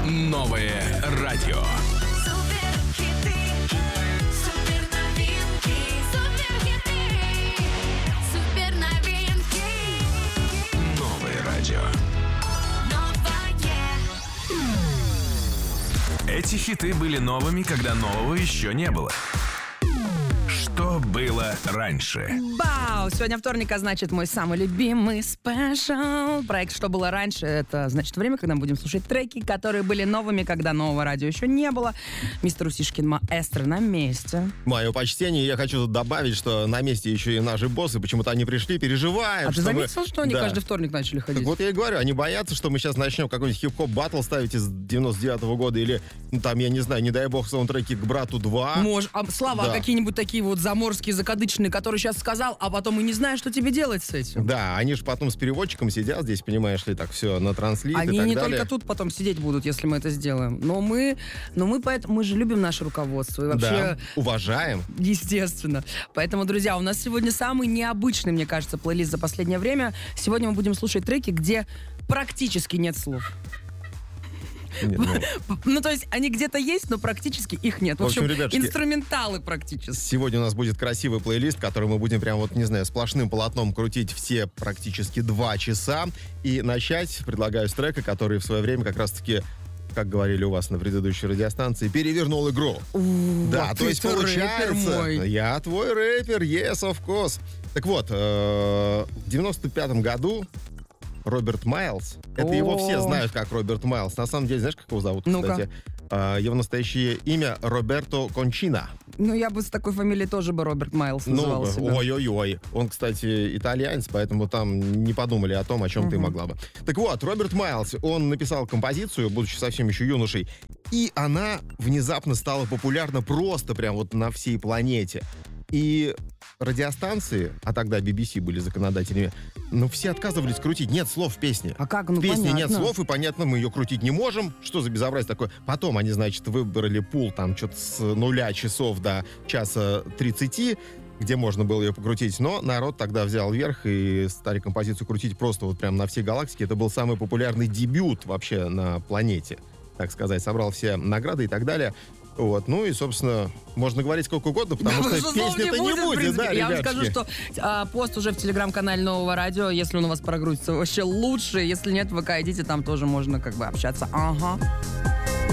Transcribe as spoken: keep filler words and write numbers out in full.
Новое радио. Новое радио. Эти хиты были новыми, когда нового еще не было. Что было раньше? Бау! Сегодня вторник, а значит, мой самый любимый спешл. Проект «Что было раньше» — это значит время, когда мы будем слушать треки, которые были новыми, когда нового радио еще не было. Мистер Усишкин, маэстро, на месте. Мое почтение. Я хочу тут добавить, что на месте еще и наши боссы. Почему-то они пришли, переживают. А ты чтобы... заметил, что они да. каждый вторник начали ходить? Так вот я и говорю, они боятся, что мы сейчас начнем какой-нибудь хип-хоп баттл ставить из девяносто девятого года или, ну, там, я не знаю, не дай бог, саундтреки к «Брату два». Может, а слова Да. какие-нибудь такие вот заморские, закадычные, которые сейчас сказал, а потом и не знаю, что тебе делать с этим. Да, они же потом с переводчиком сидят здесь, понимаешь ли, так все на транслит и Они так не далее. только тут потом сидеть будут, если мы это сделаем. Но мы, но мы поэтому мы же любим наше руководство. И вообще, Да, уважаем. естественно. Поэтому, друзья, у нас сегодня самый необычный, мне кажется, плейлист за последнее время. Сегодня мы будем слушать треки, где практически нет слов. Нет, ну, Ну, то есть они где-то есть, но практически их нет. В В общем, общем, ребятушки, инструменталы практически. сегодня у нас будет красивый плейлист, который мы будем прям вот, не знаю, сплошным полотном крутить все практически два часа. И начать предлагаю с трека, который в свое время как раз-таки, как говорили у вас на предыдущей радиостанции, перевернул игру. У, Да, вот то есть это рэпер получается, мой. я твой рэпер, yes, of course. Так вот, э, в девяносто пятом году Роберт Майлз, это его О. все знают как Роберт Майлз. На самом деле, знаешь, как его зовут, Ну-ка. кстати? Э, Его настоящее имя Роберто Кончина. Ну, я бы с такой фамилией тоже бы Роберт Майлз Ну, называл себя. ой-ой-ой. Он, кстати, итальянец, поэтому там не подумали о том, о чем ты могла бы. Так вот, Роберт Майлз, он написал композицию, будучи совсем еще юношей, и она внезапно стала популярна просто прям вот на всей планете. И радиостанции, а тогда би би си были законодателями, ну, все отказывались крутить. Нет слов в песне. А как? Ну, В песне нет понятно. слов, и понятно, мы ее крутить не можем. Что за безобразие такое? Потом они, значит, выбрали пул там что-то с нуля часов до часа тридцати, где можно было ее покрутить, но народ тогда взял верх и стали композицию крутить просто вот прям на всей галактике. Это был самый популярный дебют вообще на планете, так сказать. Собрал все награды и так далее. Вот, ну и, собственно, можно говорить сколько угодно, потому Да, что слов песни-то не в будет, принципе. да, Я вам ребятушки? скажу, что а, пост уже в телеграм-канале Нового радио, если он у вас прогрузится, вообще лучше. Если нет, в ВК идите, там тоже можно как бы общаться. Ага.